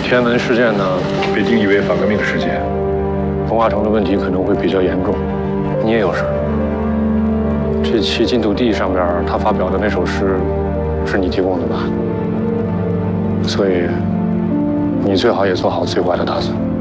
天安门事件呢， 被定义为反革命事件， 风化城的问题可能会比较严重。你也有事。这期禁土地上边他发表的那首诗，是你提供的吧？所以，你最好也做好最坏的打算。